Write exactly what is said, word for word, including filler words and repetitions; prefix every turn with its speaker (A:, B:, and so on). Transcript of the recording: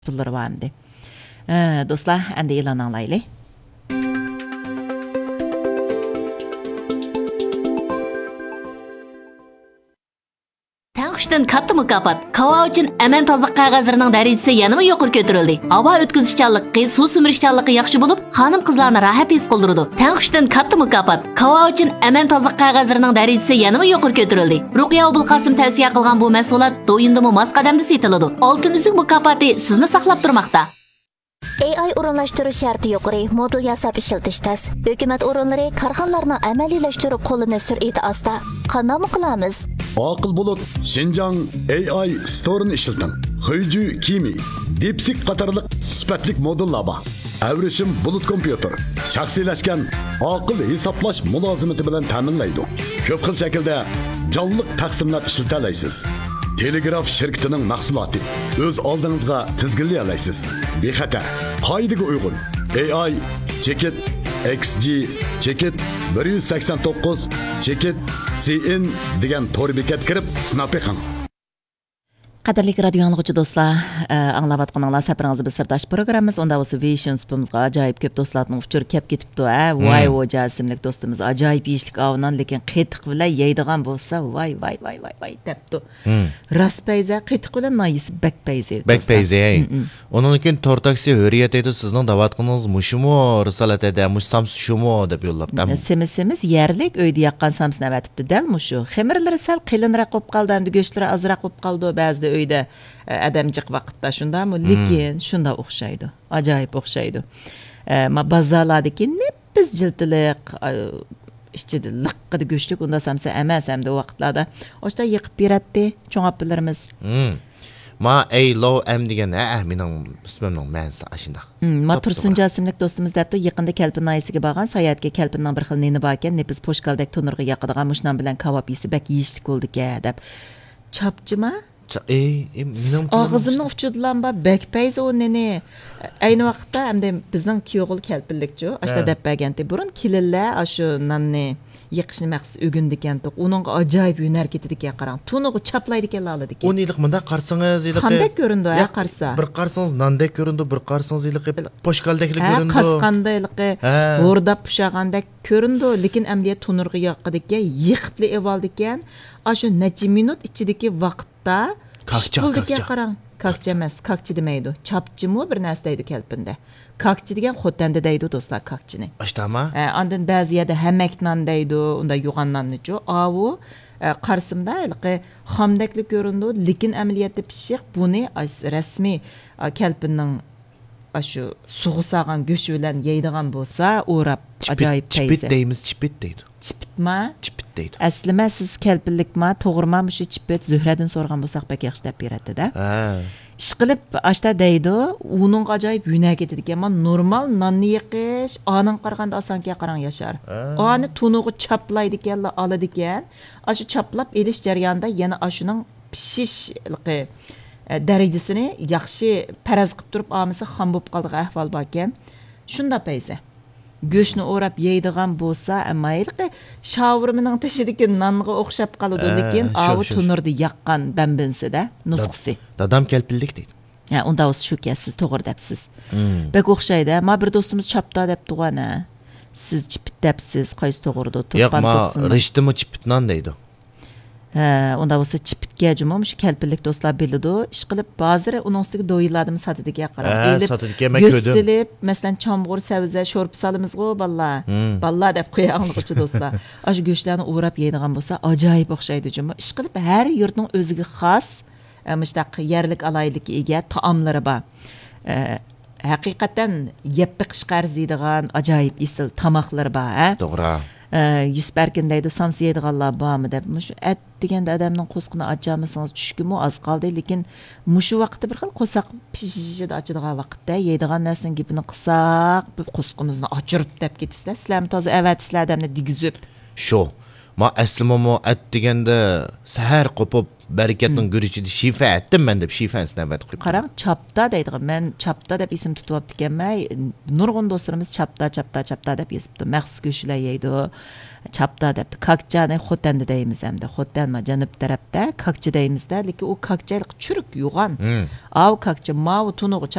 A: pulları var hem de. Ee, dostlar hem de ilan alaylı.
B: Tağıştın kattı mükafat. Kava için emen tazlık qağazlarının derecesi yanımı yuqur kötürüldü. Hava ötküzüşçanlıqı, su sümürüşçanlıqı yaxşı bulup, hanım kızlarına rahat his qoldurdu. Tağıştın kattı mükafat. Kava için emen tazlık qağazlarının derecesi yanımı yuqur kötürüldü. Ruqiya Obulqasım tavsiye qilgan bu mahsulot doyundımı mas qadamda setiladi. Oltin üzük mükafati sizni saqlab turmoqda.
C: A I o'rinlashtirish sharti yuqori, model yasab ishiltish tez. Hukumat o'rinlari korxonalarni amaliylashtirib qo'lini sur'ati asta. Qanday qilamiz?
D: Aqıl Bulut, Şinjan A I Store'ni işletin. Xuyju Kimi, Dipsik qatarlıq süpetlik modullar var. Avrishim Bulut kompüter, shaxsiylashgan aqıl hisoblash mulozimati bilan ta'minlaydi. Ko'p xil shaklda jonliq taqsimlab ishlata olasiz. Telegraf şirketining mahsuloti o'z oldingizga tizginlay olasiz. Bexatar, qoidaga uyg'un. A I Chekit X G Chekit bir yuz sakson to'qqiz Chekit C N degan to'r bekat kirib sinab beqing.
A: Qadarlik radio anlıqçı dostlar, anlavatqanlar sapirinizı bir sırdaş programımız. Onda olsa Vision Spumuzga acayip köp dostlarning uçur kep ketipti. Vay Hoca isimlik dostumuz acayip işlik avından lekin qetiq bilan yeydigan bolsa vay vay vay vay vay depti. Rast payza qetiq bilan nayisi bek payza.
E: Bek payza. Onun için tortaksi hürriyet edi sizning davatqınız muşumu risalat edi, muş sams şumu deb yollab.
A: Semisimiz yerlik öyde yaqqan sams navatibdi dal muşu. Xemirlari sal qilinroq qop qoldi, hamda go'shtlari azroq qop qoldi ba'zida öyde adamcıq vaqtda shundami, lekin shunda o'xshaydi. Ajoyib o'xshaydi. Ma bazarlardagi nepiz jiltiliq ichida liqqida go'shtlik unda samsa emas hamda o vaqtlarda o'shda yiqib beradi cho'ngaplarimiz.
E: Ma ey low am degan a mening ismimning ma'nosi ashundoq.
A: Ma Tursunja ismli do'stimiz debdi yaqinda Kalpin nayisiga borgan, sayohatga Kalpinning bir xil neni bor ekan, nepiz poshkaldek tunurga yoqadigan mushnan bilan kebab yesi bak yeyishlik bo'ldi-ku deb. Chapchima
E: Ey, mening
A: og'zimning uchidan ba bakpayz o neni ayni vaqtda hamda bizning kuyog'il Kalpinlikchi ashta deb berganda burun kililla shu nanni yiqishni maqsad o'gindikan to'q uning ajoyib hunar ketadigan qarang tunugi chaplaydigan laladikan
E: o'n yillik menda qarsangiz yilqi
A: qanday ko'rindi ha qarsa
E: bir qarsangiz nandek ko'rindi bir qarsangiz yilqi poshkaldeklik ko'rindi
A: qasqandayliqi o'rda pushagandek ko'rindi lekin amliya tunurga yoqqadigan yiqibli evaldikan shu necha minut ichidagi vaqtda pishqildigan qarang kakcha emas kakchi demaydi chapchimi bir narsa deydi Kalpinda kakchi degan xotanda deydi do'stlar kakchini
E: ashtama
A: ondan ba'zi yerda hamaknan deydi unda yo'g'annannichu avu qarsimda ilqi xomdakli ko'rindi lekin amaliyotda pishiq buni rasmiy Kalpinning shu sug'usagan go'sht bilan yeydigan bo'lsa o'rab ajoyib tayzi
E: chipit deymiz chipit deydi
A: chipitma
E: chipit deydi
A: aslima siz Kalpinlikma to'g'rima shu chipit Zuhradan so'ragan bo'lsak bak yaxshi deb beradi-da
E: ha
A: ish qilib ashta deydi uning ajoyib yuna ketadi ekan normal nonni yiqish oning qaraganda osonga qarang yashar oni tunug'i chaplaydi ekanlar oladi ekan shu chaplab elish jarayonida yana shuning pishish darajasini yaxshi paraz qilib turib olmasa xam bo'lib qoldigan ahvol bor ekan shunda paysa go'shtni o'rab yeydigan bo'lsa amayli shavurmining tashidagi nonga o'xshab qoladi lekin avu tunurda yaqqan bambinsida nusxasi
E: dadam Kalpinlik deydi
A: ha unda o'z shu siz to'g'ri debsiz bek o'xshaydi ma bir do'stimiz chapta deb turgan siz chipit debsiz qaysi to'g'rida
E: yo'q ma rishtimi chipitnan deydi
A: ha unda bo'lsa chipitga jumum shu Kalpinlik do'stlar biladi ish qilib ba'zi uning ustiga do'yiladi sotadiga qarab
E: elib sotadiga men ko'rdim
A: go'silib masalan chomg'ur savza sho'rp salimizg'u ballar ballar deb qo'yang'liqchi do'stlar shu go'shtlarni o'rab yeydigan bo'lsa ajoyib o'xshaydi jumum ish qilib har yurtning o'ziga xos mushtaq yerlik alaylikka ega taomlari bor haqiqatan yeb biqishga arziydigan ajoyib isil tamoqlari bor ha
E: to'g'ri
A: yuz berkin deydi sams yeydiganlar bormi deb shu at deganda odamning qo'sqini ochamisangiz tushgimi oz qoldi lekin mushu vaqtda bir xil qo'saq pishishida ochadigan vaqtda yeydigan narsaning gapini qilsak qo'sqimizni ochirib deb ketisizlar sizlarmi toza avatisizlar odamni digizib
E: shu ma aslimomo at deganda sahar qopib Bereketning gürüçidi şifa ettim ben de şifasını navbat qo'yib.
A: Qarang, chapta deydigan. Men chapta deb ism tutib olib ekanman. Nurg'un do'stlarimiz chapta, chapta, chapta deb yozibdi. Maxsus go'shlar yeydi. Chapta debdi. Kakchani Xotanda deymiz hamda. Xotanma janub tarafda kakchi deymizda, lekin u kakchalik churuk yo'g'on. Av kakchi mav tunuq